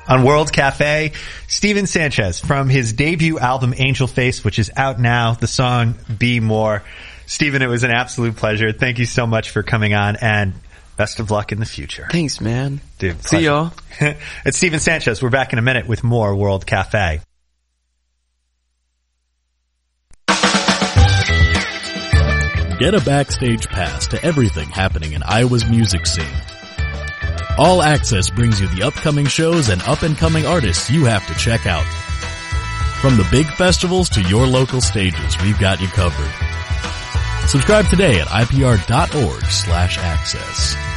On World Cafe, Steven Sanchez from his debut album Angel Face, which is out now, the song Be More. Steven, it was an absolute pleasure. Thank you so much for coming on, and best of luck in the future. Thanks, man. Dude, see y'all. It's Steven Sanchez. We're back in a minute with more World Cafe. Get a backstage pass to everything happening in Iowa's music scene. All Access brings you the upcoming shows and up-and-coming artists you have to check out. From the big festivals to your local stages, we've got you covered. Subscribe today at ipr.org/access.